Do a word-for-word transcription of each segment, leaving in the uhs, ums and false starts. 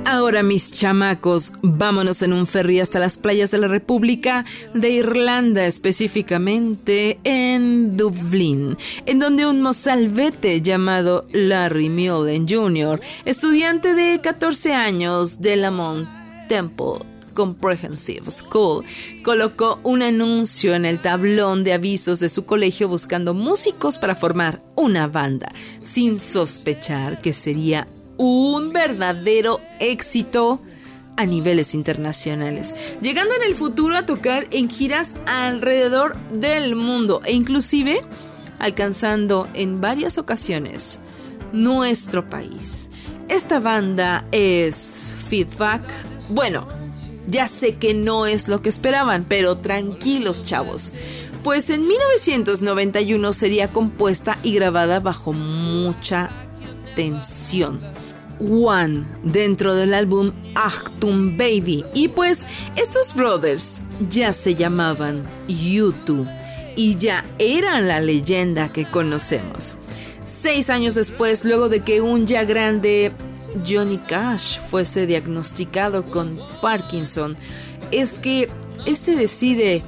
Ahora, mis chamacos, vámonos en un ferry hasta las playas de la República de Irlanda, específicamente en Dublín, en donde un mozalbete llamado Larry Mullen junior, estudiante de catorce años de la Mount Temple Comprehensive School, colocó un anuncio en el tablón de avisos de su colegio buscando músicos para formar una banda, sin sospechar que sería un verdadero éxito a niveles internacionales, llegando en el futuro a tocar en giras alrededor del mundo e inclusive alcanzando en varias ocasiones nuestro país. Esta banda es Feedback. Bueno, ya sé que no es lo que esperaban, pero tranquilos, chavos, pues en mil novecientos noventa y uno sería compuesta y grabada bajo mucha tensión. One, dentro del álbum Achtung Baby. Y pues estos brothers ya se llamaban U dos y ya eran la leyenda que conocemos. Seis años después, luego de que un ya grande Johnny Cash fuese diagnosticado con Parkinson, es que este decide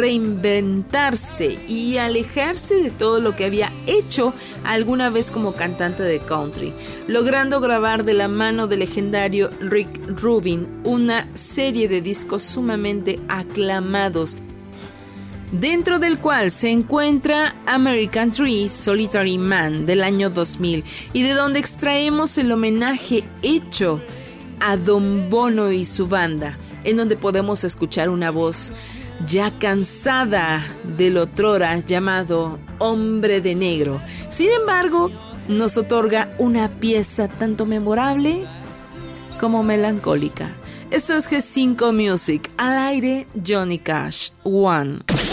reinventarse y alejarse de todo lo que había hecho alguna vez como cantante de country, logrando grabar de la mano del legendario Rick Rubin una serie de discos sumamente aclamados, dentro del cual se encuentra American Tree, Solitary Man del año dos mil, y de donde extraemos el homenaje hecho a Don Bono y su banda, en donde podemos escuchar una voz ya cansada del otrora llamado Hombre de Negro. Sin embargo, nos otorga una pieza tanto memorable como melancólica. Esto es G cinco Music, al aire Johnny Cash, One.